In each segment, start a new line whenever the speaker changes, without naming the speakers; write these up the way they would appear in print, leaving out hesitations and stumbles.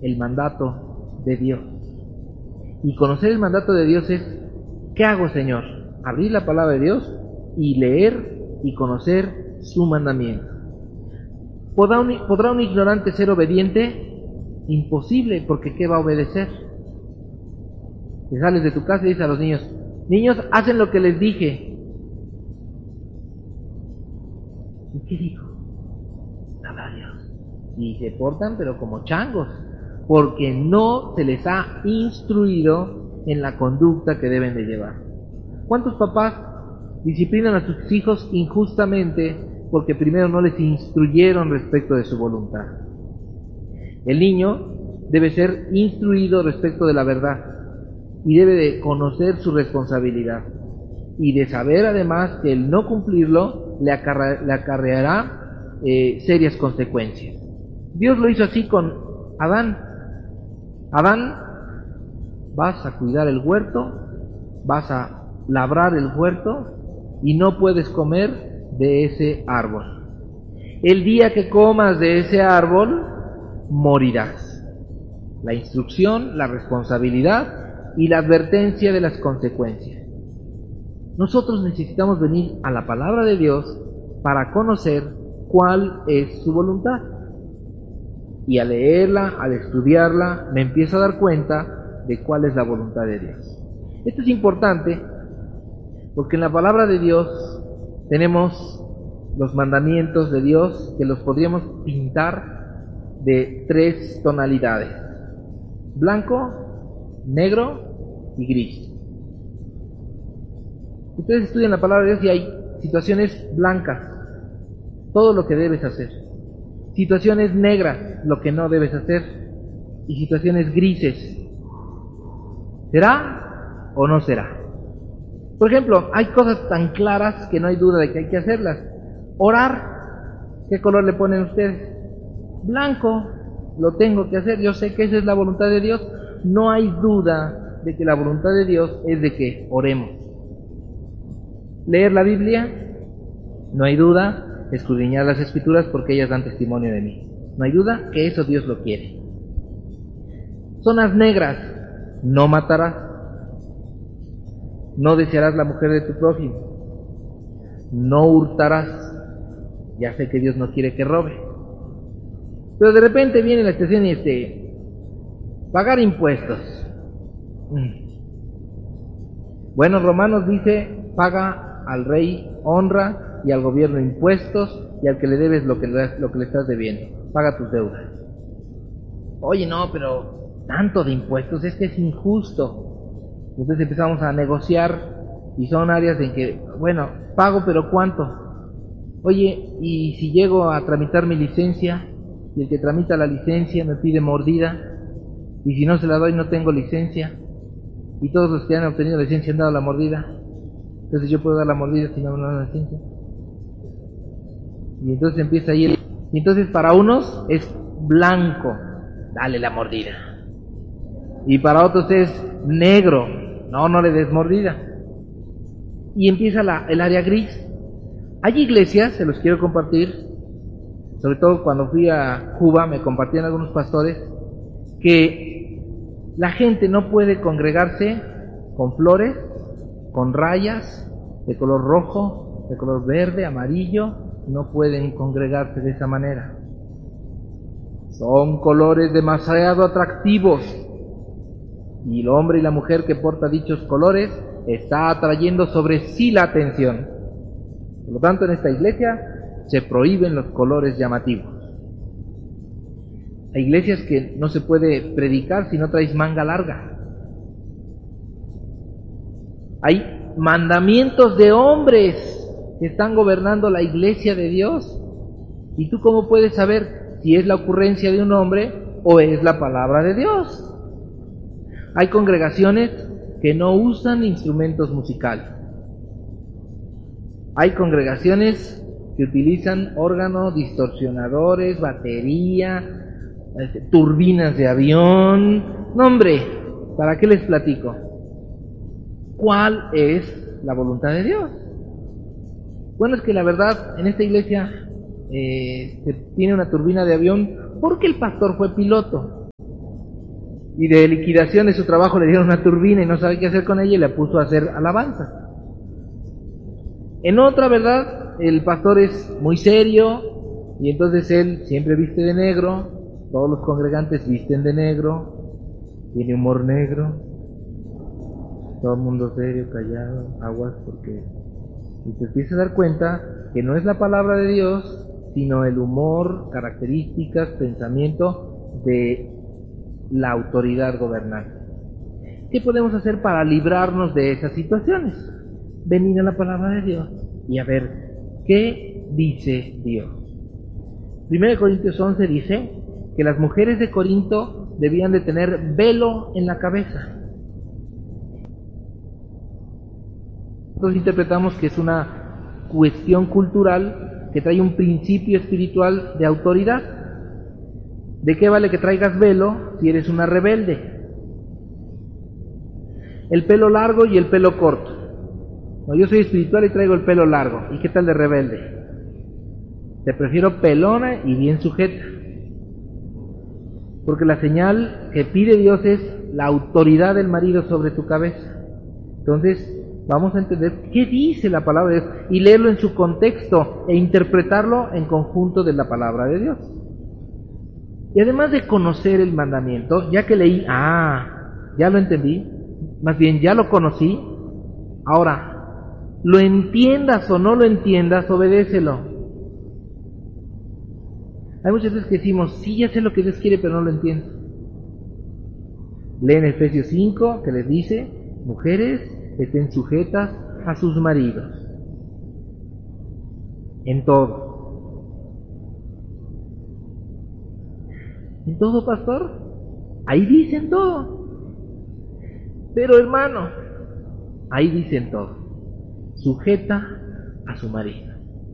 el mandato de Dios. Y conocer el mandato de Dios es, ¿qué hago, Señor? Abrir la palabra de Dios y leer y conocer su mandamiento. ¿Podrá un ignorante ser obediente? Imposible, porque ¿qué va a obedecer? Te sales de tu casa y dices a los niños, niños, hacen lo que les dije. ¿Y qué dijo? Nada, Dios. Y se portan pero como changos, porque no se les ha instruido en la conducta que deben de llevar. ¿Cuántos papás disciplinan a sus hijos injustamente porque primero no les instruyeron respecto de su voluntad? El niño debe ser instruido respecto de la verdad y debe de conocer su responsabilidad y de saber además que el no cumplirlo le acarreará serias consecuencias. Dios lo hizo así con Adán. Adán, vas a cuidar el huerto, vas a labrar el huerto y no puedes comer de ese árbol. El día que comas de ese árbol, morirás. La instrucción, la responsabilidad y la advertencia de las consecuencias. Nosotros necesitamos venir a la palabra de Dios para conocer cuál es su voluntad. Y al leerla, al estudiarla, me empiezo a dar cuenta de cuál es la voluntad de Dios. Esto es importante porque en la palabra de Dios tenemos los mandamientos de Dios que los podríamos pintar de 3 tonalidades: blanco, negro y gris. Ustedes estudian la palabra de Dios y hay situaciones blancas, todo lo que debes hacer; situaciones negras, lo que no debes hacer; y situaciones grises, ¿será o no será? Por ejemplo, hay cosas tan claras que no hay duda de que hay que hacerlas. Orar, ¿qué color le ponen ustedes? Blanco, lo tengo que hacer, yo sé que esa es la voluntad de Dios. No hay duda de que la voluntad de Dios es de que oremos. Leer la Biblia, no hay duda, escudriñar las Escrituras porque ellas dan testimonio de mí. No hay duda que eso Dios lo quiere. Zonas negras, no matarás, no desearás la mujer de tu prójimo, no hurtarás, ya sé que Dios no quiere que robe. Pero de repente viene la estación y pagar impuestos. Bueno, Romanos dice, paga al rey honra y al gobierno impuestos y al que le debes lo que le estás debiendo. Paga tus deudas. Oye, no, pero tanto de impuestos, es que es injusto. Entonces empezamos a negociar y son áreas en que, bueno, pago, pero ¿cuánto? Oye, ¿y si llego a tramitar mi licencia y el que tramita la licencia me pide mordida? Y si no se la doy no tengo licencia. Y todos los que han obtenido licencia han dado la mordida. Entonces yo puedo dar la mordida si no me dan la licencia. Y entonces empieza ahí y entonces para unos es blanco, dale la mordida. Y para otros es negro, no le des mordida. Y empieza el área gris. Hay iglesias, se los quiero compartir, sobre todo cuando fui a Cuba, me compartían algunos pastores, que la gente no puede congregarse con flores, con rayas, de color rojo, de color verde, amarillo, no pueden congregarse de esa manera. Son colores demasiado atractivos. Y el hombre y la mujer que porta dichos colores está atrayendo sobre sí la atención. Por lo tanto, en esta iglesia se prohíben los colores llamativos. Hay iglesias que no se puede predicar si no traes manga larga. Hay mandamientos de hombres que están gobernando la iglesia de Dios. ¿Y tú cómo puedes saber si es la ocurrencia de un hombre o es la palabra de Dios? Hay congregaciones que no usan instrumentos musicales. Hay congregaciones que utilizan órganos, distorsionadores, batería, turbinas de avión. No, hombre, ¿para qué les platico? ¿Cuál es la voluntad de Dios? Bueno, es que la verdad, en esta iglesia se tiene una turbina de avión porque el pastor fue piloto. Y de liquidación de su trabajo le dieron una turbina y no sabe qué hacer con ella y la puso a hacer alabanzas. En otra, ¿verdad? El pastor es muy serio y entonces él siempre viste de negro, todos los congregantes visten de negro, tiene humor negro, todo el mundo serio, callado, aguas, porque... Y te empiezas a dar cuenta que no es la palabra de Dios, sino el humor, características, pensamiento de la autoridad gobernante. ¿Qué podemos hacer para librarnos de esas situaciones? Venir a la palabra de Dios y a ver qué dice Dios. 1 Corintios 11 dice que las mujeres de Corinto debían de tener velo en la cabeza. Nosotros interpretamos que es una cuestión cultural que trae un principio espiritual de autoridad. ¿De qué vale que traigas velo si eres una rebelde? El pelo largo y el pelo corto. No, yo soy espiritual y traigo el pelo largo. ¿Y qué tal de rebelde? Te prefiero pelona y bien sujeta. Porque la señal que pide Dios es la autoridad del marido sobre tu cabeza. Entonces, vamos a entender qué dice la palabra de Dios y leerlo en su contexto e interpretarlo en conjunto de la palabra de Dios. Y además de conocer el mandamiento, ya que leí, ya lo entendí, más bien ya lo conocí, ahora, lo entiendas o no lo entiendas, obedécelo. Hay muchas veces que decimos, sí, ya sé lo que Dios quiere, pero no lo entiendo. Leen Efesios 5, que les dice, mujeres, estén sujetas a sus maridos. En todo. ¿En todo, pastor? Ahí dicen todo. Pero hermano, ahí dicen todo. Sujeta a su marido.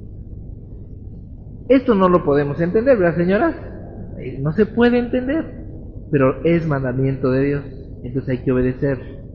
Esto no lo podemos entender, ¿verdad, señoras? No se puede entender, pero es mandamiento de Dios, entonces hay que obedecer.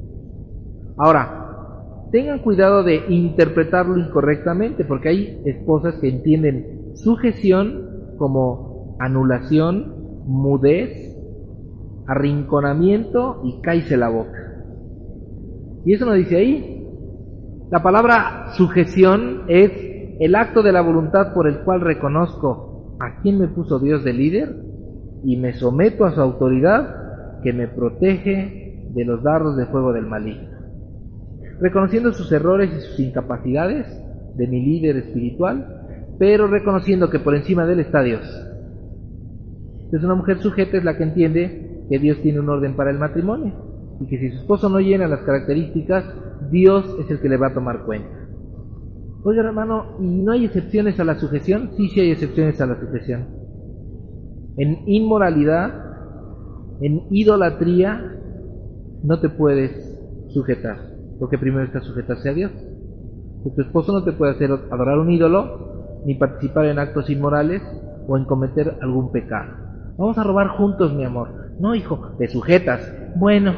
Ahora, tengan cuidado de interpretarlo incorrectamente, porque hay esposas que entienden sujeción como anulación, mudez, arrinconamiento y cáise la boca. Y eso no dice ahí. La palabra sujeción es el acto de la voluntad por el cual reconozco a quién me puso Dios de líder y me someto a su autoridad que me protege de los dardos de fuego del maligno. Reconociendo sus errores y sus incapacidades de mi líder espiritual, pero reconociendo que por encima de él está Dios. Entonces una mujer sujeta es la que entiende que Dios tiene un orden para el matrimonio y que si su esposo no llena las características, Dios es el que le va a tomar cuenta. Oiga, hermano, ¿y no hay excepciones a la sujeción? Sí, sí hay excepciones a la sujeción. En inmoralidad, en idolatría, no te puedes sujetar, porque primero está sujetarse a Dios. Tu esposo no te puede hacer adorar un ídolo, ni participar en actos inmorales, o en cometer algún pecado. Vamos a robar juntos, mi amor. No, hijo, te sujetas. Bueno,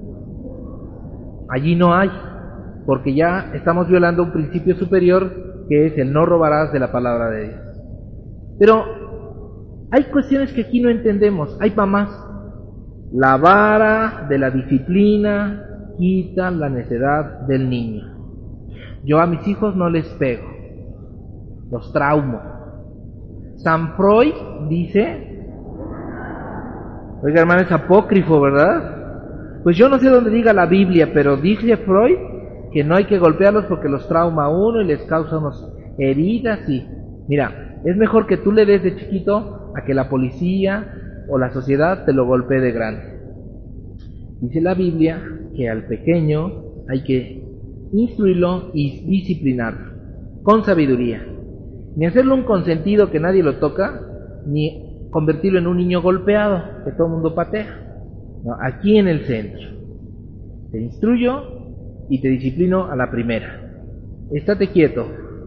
allí no hay, porque ya estamos violando un principio superior que es el no robarás de la palabra de Dios. Pero hay cuestiones que aquí no entendemos. Hay mamás. La vara de la disciplina quita la necedad del niño. Yo a mis hijos no les pego, los traumo. San Freud dice, oiga hermano, es apócrifo, ¿verdad? Pues yo no sé dónde diga la Biblia, pero dice Freud que no hay que golpearlos porque los trauma a uno y les causa unas heridas y... Mira, es mejor que tú le des de chiquito a que la policía o la sociedad te lo golpee de grande. Dice la Biblia que al pequeño hay que instruirlo y disciplinarlo con sabiduría. Ni hacerlo un consentido que nadie lo toca, ni convertirlo en un niño golpeado que todo el mundo patea. No, aquí en el centro. Te instruyo y te disciplino a la primera. Estate quieto.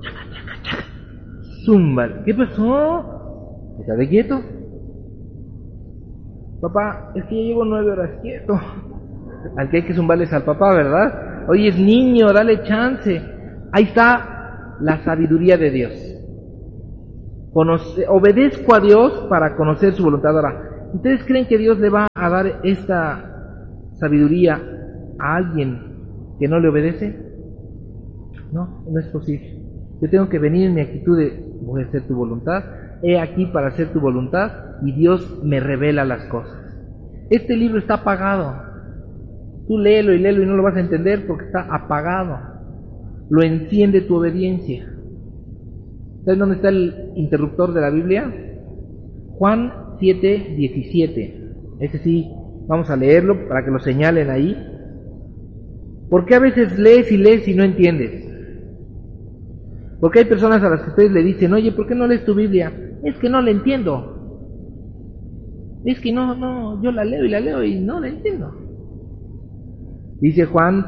Zumba. ¿Qué pasó? Estate quieto. Papá, es que ya llevo 9 horas quieto. Al que hay que zumbarles al papá, ¿verdad? Oye, es niño, dale chance. Ahí está la sabiduría de Dios. Obedezco a Dios para conocer su voluntad. Ahora, ¿Ustedes creen que Dios le va a dar esta sabiduría a alguien que no le obedece? No, no es posible. Yo tengo que venir en mi actitud de voy a hacer tu voluntad, he aquí para hacer tu voluntad, y Dios me revela las cosas. Este libro está apagado. Tú léelo y no lo vas a entender porque está apagado. Lo enciende tu obediencia. ¿Sabes dónde está el interruptor de la Biblia? Juan 7:17. Ese sí, vamos a leerlo para que lo señalen ahí. ¿Por qué a veces lees y no entiendes? Porque hay personas a las que ustedes le dicen, oye, ¿por qué no lees tu Biblia? Es que no la entiendo. Es que no, yo la leo y no la entiendo. Dice Juan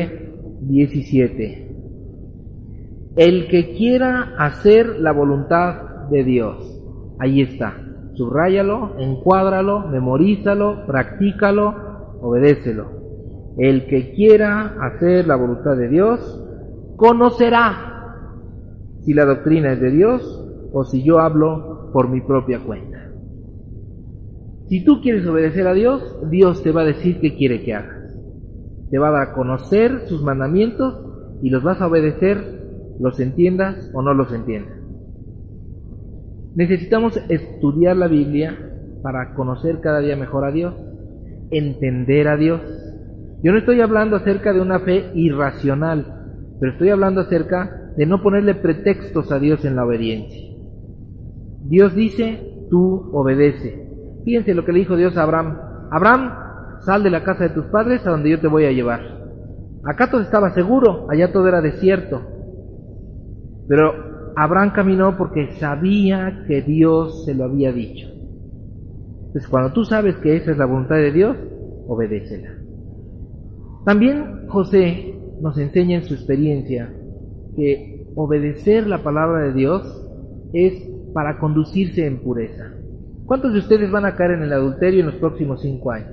7:17. El que quiera hacer la voluntad de Dios, ahí está. Subráyalo, encuádralo, memorízalo, practícalo, obedécelo. El que quiera hacer la voluntad de Dios, conocerá si la doctrina es de Dios o si yo hablo por mi propia cuenta. Si tú quieres obedecer a Dios, Dios te va a decir qué quiere que hagas. Te va a dar a conocer sus mandamientos y los vas a obedecer, los entiendas o no los entiendas. Necesitamos estudiar la Biblia para conocer cada día mejor a Dios, entender a Dios. Yo no estoy hablando acerca de una fe irracional, pero estoy hablando acerca de no ponerle pretextos a Dios en la obediencia. Dios dice, tú obedece. Fíjense lo que le dijo Dios a Abraham. Abraham, sal de la casa de tus padres a donde yo te voy a llevar. Acá todo estaba seguro, allá todo era desierto. Pero Abraham caminó porque sabía que Dios se lo había dicho. Entonces, cuando tú sabes que esa es la voluntad de Dios, obedécela. También José nos enseña en su experiencia que obedecer la palabra de Dios es para conducirse en pureza. ¿Cuántos de ustedes van a caer en el adulterio en los próximos 5 años?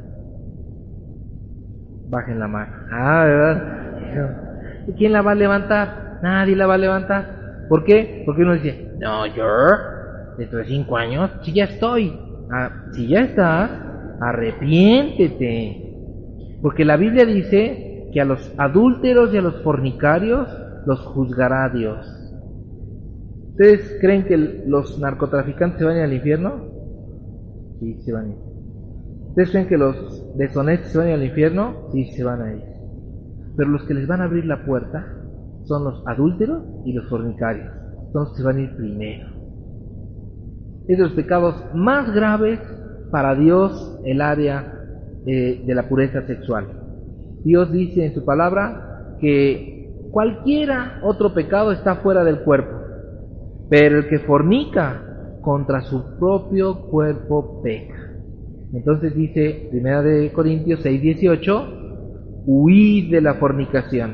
Bajen la mano. ¿Verdad? ¿Y quién la va a levantar? Nadie la va a levantar. ¿Por qué? Porque uno dice, no, yo, dentro de 5 años, si ya estoy. Si ya estás, arrepiéntete. Porque la Biblia dice que a los adúlteros y a los fornicarios los juzgará Dios. ¿Ustedes creen que los narcotraficantes se van a ir al infierno? Sí, se van a ir. ¿Ustedes creen que los deshonestos se van a ir al infierno? Sí, se van a ir. Pero los que les van a abrir la puerta son los adúlteros y los fornicarios. Entonces se van a ir primero. Es de los pecados más graves para Dios el área de la pureza sexual. Dios dice en su palabra que cualquiera otro pecado está fuera del cuerpo, pero el que fornica contra su propio cuerpo peca. Entonces dice 1 Corintios 6:18, huid de la fornicación.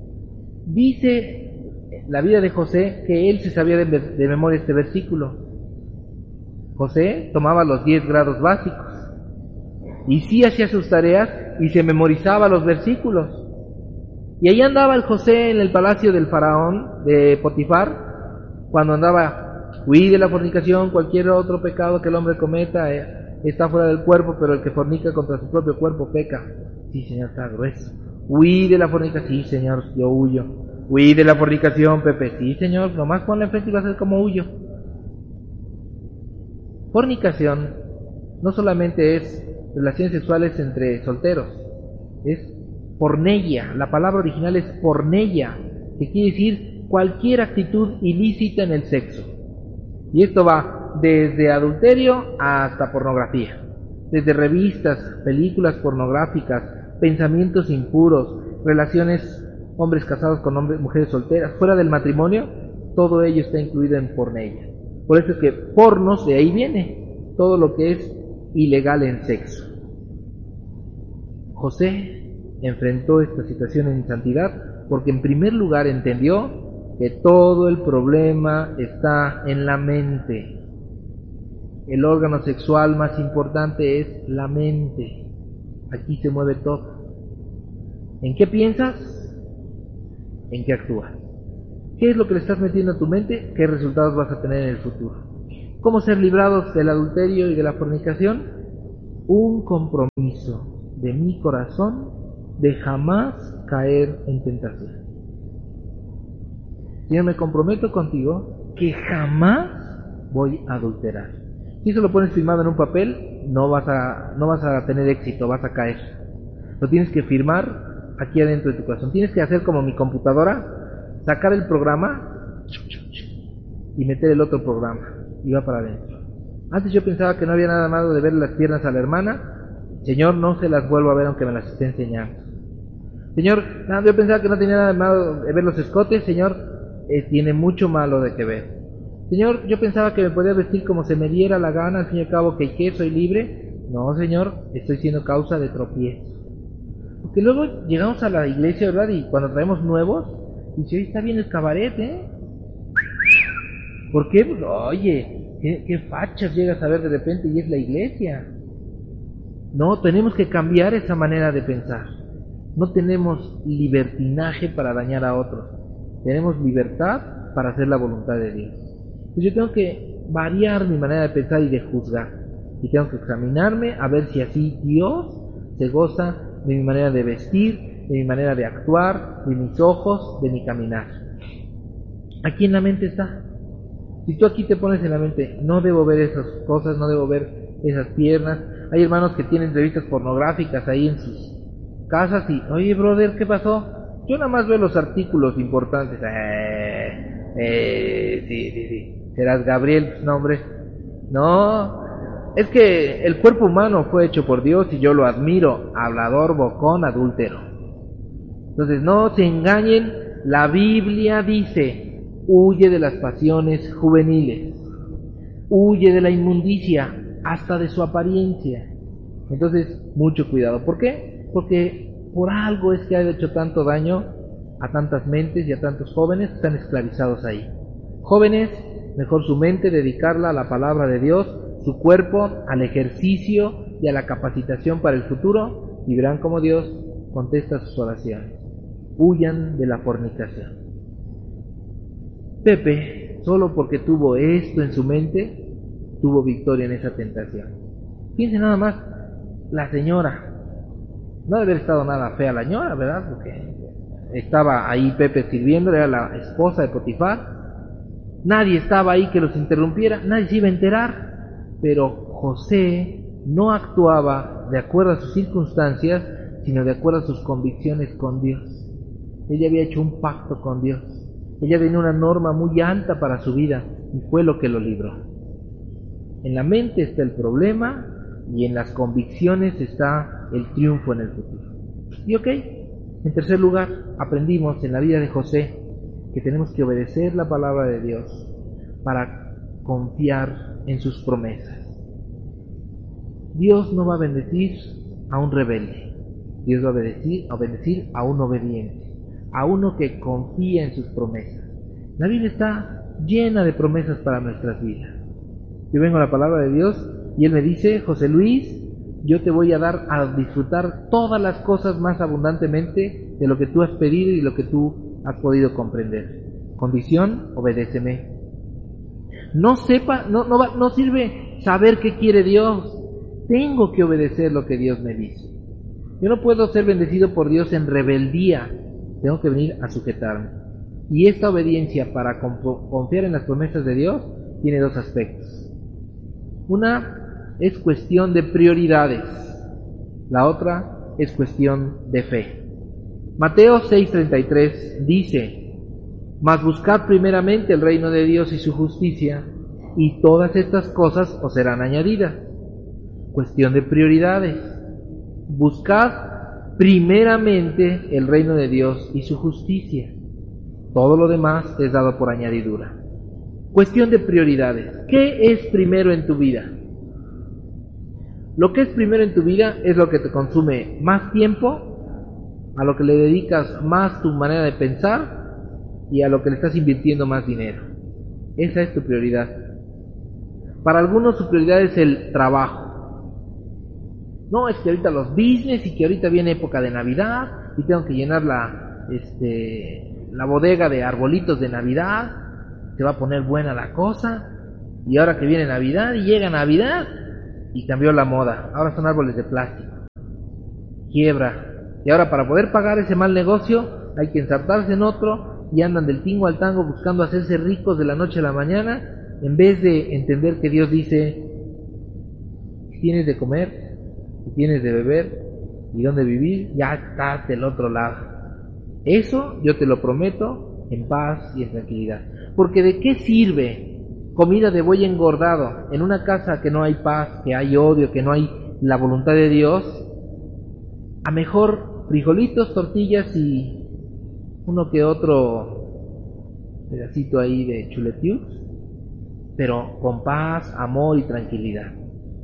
Dice la vida de José que él se sabía de memoria este versículo. José tomaba los 10 grados básicos y sí hacía sus tareas y se memorizaba los versículos. Y ahí andaba el José en el palacio del faraón de Potifar, cuando andaba, huid de la fornicación, cualquier otro pecado que el hombre cometa está fuera del cuerpo, pero el que fornica contra su propio cuerpo peca. Sí, Señor, está grueso. Huid de la fornicación, sí, Señor, yo huyo. Huid de la fornicación, Pepe, sí, Señor, nomás ponle enfrente y vas a ser como huyo. Fornicación no solamente es relaciones sexuales entre solteros, es porneia. La palabra original es porneia, que quiere decir cualquier actitud ilícita en el sexo. Y esto va desde adulterio hasta pornografía, desde revistas, películas pornográficas, pensamientos impuros, relaciones hombres casados con mujeres solteras, fuera del matrimonio, todo ello está incluido en porneia. Por eso es que pornos, de ahí viene todo lo que es ilegal en sexo. José enfrentó esta situación en santidad porque en primer lugar entendió que todo el problema está en la mente. El órgano sexual más importante es la mente. Aquí se mueve todo. ¿En qué piensas? ¿En qué actúas? ¿Qué es lo que le estás metiendo a tu mente? ¿Qué resultados vas a tener en el futuro? ¿Cómo ser librados del adulterio y de la fornicación? un compromiso de mi corazón de jamás caer en tentación. Señor, me comprometo contigo que jamás voy a adulterar. Si eso lo pones firmado en un papel, no vas a tener éxito, vas a caer. Lo tienes que firmar aquí adentro de tu corazón. Tienes que hacer como mi computadora, sacar el programa y meter el otro programa y va para adentro. Antes yo pensaba que no había nada malo de ver las piernas a la hermana. Señor, no se las vuelvo a ver aunque me las esté enseñando. Señor, yo pensaba que no tenía nada malo de ver los escotes. Señor, tiene mucho malo de que ver. Señor, yo pensaba que me podía vestir como se me diera la gana, al fin y al cabo que soy libre. No, Señor, estoy siendo causa de tropiezo. Porque luego llegamos a la iglesia, ¿verdad? Y cuando traemos nuevos, dice, hoy está bien el cabaret, ¿eh? ¿Por qué? Pues, oye, qué fachas llegas a ver de repente y es la iglesia. No, tenemos que cambiar esa manera de pensar. No tenemos libertinaje para dañar a otros. Tenemos libertad para hacer la voluntad de Dios. Entonces yo tengo que variar mi manera de pensar y de juzgar. Y tengo que examinarme a ver si así Dios se goza de mi manera de vestir, de mi manera de actuar, de mis ojos, de mi caminar. Aquí en la mente está. Si tú aquí te pones en la mente, no debo ver esas cosas, no debo ver esas piernas. Hay hermanos que tienen revistas pornográficas ahí en sus casas y, oye brother, ¿qué pasó? Yo nada más veo los artículos importantes. Sí. Serás Gabriel, no hombre. No, es que el cuerpo humano fue hecho por Dios y yo lo admiro. Hablador, bocón, adúltero. Entonces no se engañen, la Biblia dice, huye de las pasiones juveniles, huye de la inmundicia, hasta de su apariencia. Entonces, mucho cuidado. ¿Por qué? Porque por algo es que ha hecho tanto daño a tantas mentes y a tantos jóvenes que están esclavizados ahí. Jóvenes, mejor su mente dedicarla a la palabra de Dios, su cuerpo al ejercicio y a la capacitación para el futuro, y verán cómo Dios contesta sus oraciones. Huyan de la fornicación. Pepe, solo porque tuvo esto en su mente, tuvo victoria en esa tentación. Piensen nada más, la señora, no debe haber estado nada fea la señora, ¿verdad? Porque estaba ahí Pepe sirviendo, era la esposa de Potifar. Nadie estaba ahí que los interrumpiera, nadie se iba a enterar. Pero José no actuaba de acuerdo a sus circunstancias, sino de acuerdo a sus convicciones con Dios. Ella había hecho un pacto con Dios. Ella tenía una norma muy alta para su vida y fue lo que lo libró. En la mente está el problema y en las convicciones está el triunfo en el futuro. Y en tercer lugar, aprendimos en la vida de José que tenemos que obedecer la palabra de Dios para confiar en sus promesas. Dios no va a bendecir a un rebelde. Dios va a bendecir a un obediente, a uno que confía en sus promesas. La Biblia está llena de promesas para nuestras vidas. Yo vengo a la palabra de Dios y Él me dice, José Luis, yo te voy a dar a disfrutar todas las cosas más abundantemente de lo que tú has pedido y lo que tú has podido comprender. Condición, obedéceme. No sirve saber qué quiere Dios. Tengo que obedecer lo que Dios me dice. Yo no puedo ser bendecido por Dios en rebeldía. Tengo que venir a sujetarme. Y esta obediencia para confiar en las promesas de Dios tiene dos aspectos. Una es cuestión de prioridades. La otra es cuestión de fe. Mateo 6:33 dice, mas buscad primeramente el reino de Dios y su justicia, y todas estas cosas os serán añadidas. Cuestión de prioridades. Buscad primeramente el reino de Dios y su justicia. Todo lo demás es dado por añadidura. Cuestión de prioridades. ¿Qué es primero en tu vida? Lo que es primero en tu vida es lo que te consume más tiempo, a lo que le dedicas más tu manera de pensar y a lo que le estás invirtiendo más dinero. Esa es tu prioridad. Para algunos su prioridad es el trabajo. No, es que ahorita los business y que ahorita viene época de Navidad y tengo que llenar la bodega de arbolitos de Navidad, se va a poner buena la cosa, y ahora que viene Navidad y llega Navidad, y cambió la moda. Ahora son árboles de plástico. Quiebra. Y ahora para poder pagar ese mal negocio hay que ensartarse en otro y andan del tingo al tango buscando hacerse ricos de la noche a la mañana, en vez de entender que Dios dice: si tienes de comer, si tienes de beber y dónde vivir, ya estás del otro lado. Eso yo te lo prometo en paz y en tranquilidad. Porque ¿de qué sirve comida de buey engordado en una casa que no hay paz, que hay odio, que no hay la voluntad de Dios? A mejor frijolitos, tortillas y uno que otro pedacito ahí de chuletiux, pero con paz, amor y tranquilidad.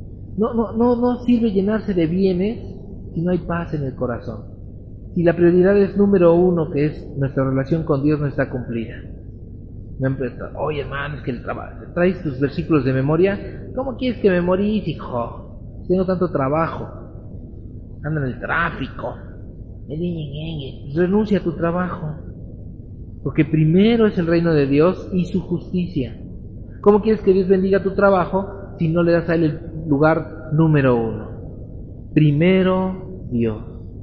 No sirve llenarse de bienes si no hay paz en el corazón. Si la prioridad es número uno, que es nuestra relación con Dios, no está cumplida. No empezó: oye hermano, es que el trabajo, ¿traes tus versículos de memoria? ¿Cómo quieres que memorice, hijo? Tengo tanto trabajo. Anda en el tráfico. Renuncia a tu trabajo. Porque primero es el reino de Dios y su justicia. ¿Cómo quieres que Dios bendiga tu trabajo si no le das a Él el lugar número uno? Primero Dios.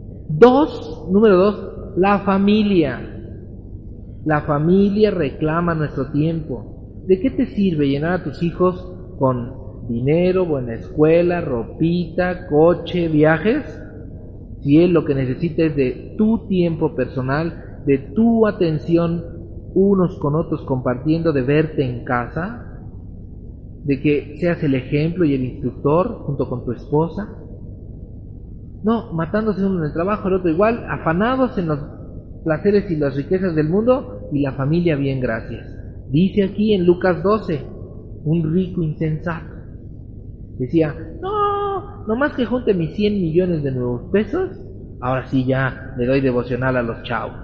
Número dos, la familia. La familia reclama nuestro tiempo. ¿De qué te sirve llenar a tus hijos con dinero, buena escuela, ropita, coche, viajes, si Él lo que necesita es de tu tiempo personal, de tu atención unos con otros compartiendo, de verte en casa, de que seas el ejemplo y el instructor junto con tu esposa? No, matándose uno en el trabajo, el otro igual, afanados en los placeres y las riquezas del mundo, y la familia bien, gracias. Dice aquí en Lucas 12, un rico insensato decía: nomás que junte mis 100 millones de nuevos pesos, ahora sí ya le doy devocional a los chavos.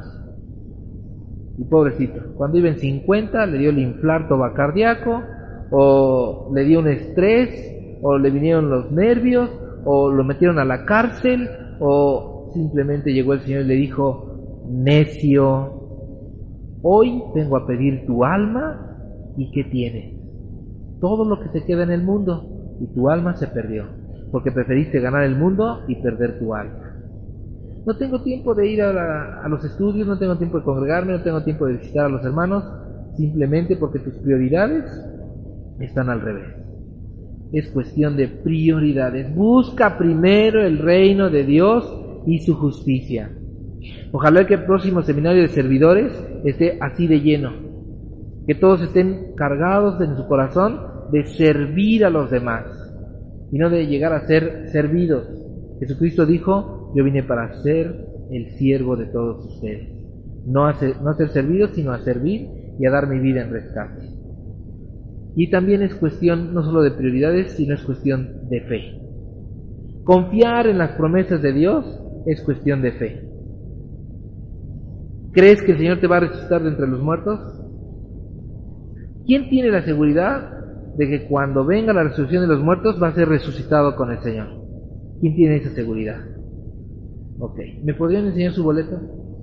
Y pobrecito, cuando iba en 50 le dio el infarto cardíaco, o le dio un estrés, o le vinieron los nervios, o lo metieron a la cárcel, o simplemente llegó el Señor y le dijo: necio, hoy vengo a pedir tu alma. ¿Y qué tienes? Todo lo que se queda en el mundo, y tu alma se perdió, porque preferiste ganar el mundo y perder tu alma. No tengo tiempo de ir a los estudios, no tengo tiempo de congregarme, no tengo tiempo de visitar a los hermanos, simplemente porque tus prioridades están al revés. Es cuestión de prioridades. Busca primero el reino de Dios y su justicia. Ojalá que el próximo seminario de servidores esté así de lleno, que todos estén cargados en su corazón de servir a los demás y no de llegar a ser servidos. Jesucristo dijo: yo vine para ser el siervo de todos ustedes, no a ser servidos, sino a servir y a dar mi vida en rescate. Y también es cuestión no solo de prioridades, sino es cuestión de fe. Confiar en las promesas de Dios es cuestión de fe. ¿Crees que el Señor te va a resucitar de entre los muertos? ¿Quién tiene la seguridad de que cuando venga la resurrección de los muertos va a ser resucitado con el Señor? ¿Quién tiene esa seguridad? Ok, ¿me podrían enseñar su boleto?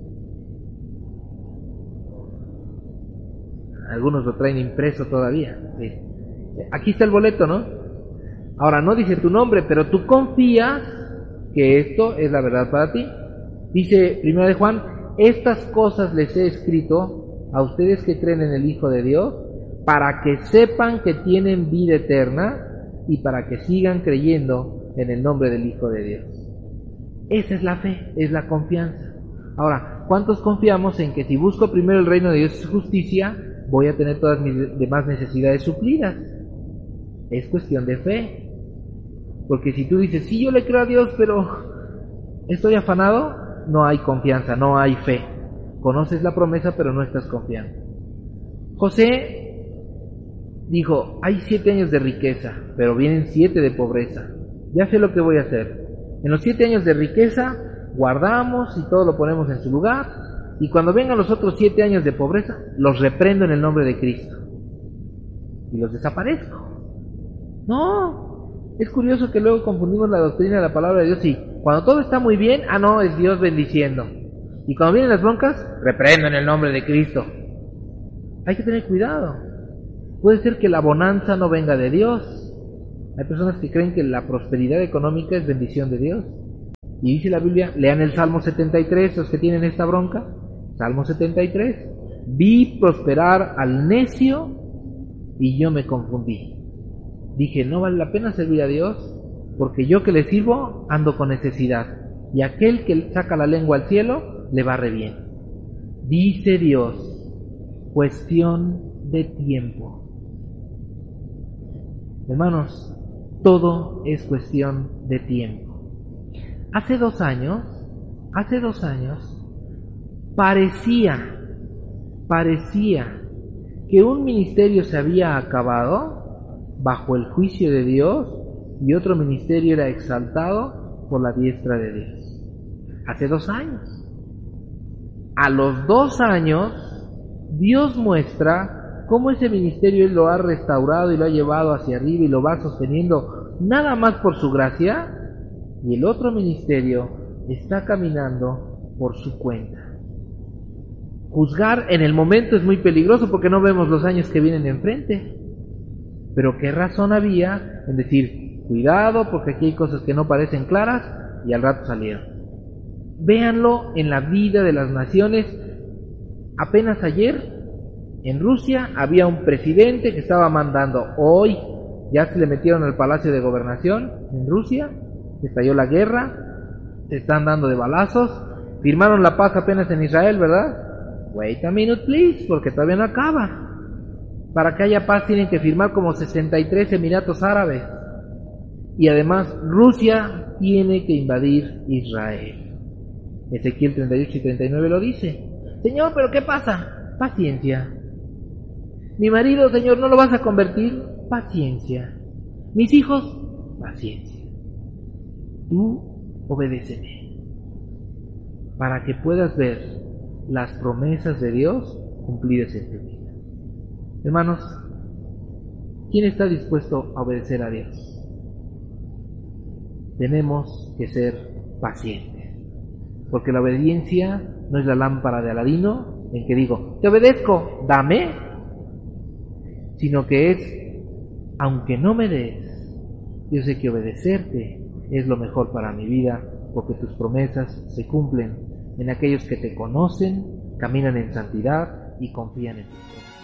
Algunos lo traen impreso todavía. Sí. Aquí está el boleto, ¿no? Ahora no dice tu nombre, pero tú confías que esto es la verdad para ti. Dice 1 de Juan: estas cosas les he escrito a ustedes que creen en el Hijo de Dios, para que sepan que tienen vida eterna y para que sigan creyendo en el nombre del Hijo de Dios. Esa es la fe, es la confianza. Ahora, ¿cuántos confiamos en que si busco primero el reino de Dios y su justicia, voy a tener todas mis demás necesidades suplidas? Es cuestión de fe. Porque si tú dices: sí, yo le creo a Dios, pero estoy afanado, no hay confianza, no hay fe. Conoces la promesa, pero no estás confiando. José dijo: hay 7 años de riqueza, pero vienen 7 de pobreza. Ya sé lo que voy a hacer. En los 7 años de riqueza guardamos y todo lo ponemos en su lugar, y cuando vengan los otros 7 años de pobreza, los reprendo en el nombre de Cristo y los desaparezco. No, es curioso que luego confundimos la doctrina de la palabra de Dios, y cuando todo está muy bien, no, es Dios bendiciendo, y cuando vienen las broncas, reprendo en el nombre de Cristo. Hay que tener cuidado. Puede ser que la bonanza no venga de Dios, Hay personas que creen que la prosperidad económica es bendición de Dios. Y dice la Biblia, lean el Salmo 73, los que tienen esta bronca. Salmo 73. Vi prosperar al necio y yo me confundí. Dije, no vale la pena servir a Dios, porque yo que le sirvo ando con necesidad. Y aquel que saca la lengua al cielo, le va re bien. Dice Dios, cuestión de tiempo. Hermanos, todo es cuestión de tiempo. Hace dos años, parecía que un ministerio se había acabado bajo el juicio de Dios y otro ministerio era exaltado por la diestra de Dios. Hace 2 años. A los 2 años, Dios muestra cómo ese ministerio Él lo ha restaurado y lo ha llevado hacia arriba y lo va sosteniendo nada más por su gracia, y el otro ministerio está caminando por su cuenta. Juzgar en el momento es muy peligroso porque no vemos los años que vienen enfrente. Pero qué razón había en decir, cuidado porque aquí hay cosas que no parecen claras y al rato salieron. Véanlo en la vida de las naciones. Apenas ayer en Rusia había un presidente que estaba mandando, hoy ya se le metieron al Palacio de Gobernación en Rusia, estalló la guerra, se están dando de balazos, firmaron la paz apenas en Israel, ¿verdad? Wait a minute please, porque todavía no acaba. Para que haya paz tienen que firmar como 63 Emiratos Árabes. Y además Rusia tiene que invadir Israel. Ezequiel 38 y 39 lo dice. Señor, ¿pero qué pasa? Paciencia. Mi marido, Señor, ¿no lo vas a convertir? Paciencia. Mis hijos, paciencia. Tú obedéceme. Para que puedas ver las promesas de Dios cumplidas en tu vida. Hermanos, ¿quién está dispuesto a obedecer a Dios? Tenemos que ser pacientes, porque la obediencia no es la lámpara de Aladino en que digo, te obedezco, dame, sino que es, aunque no me des, yo sé que obedecerte es lo mejor para mi vida, porque tus promesas se cumplen en aquellos que te conocen, caminan en santidad y confían en ti.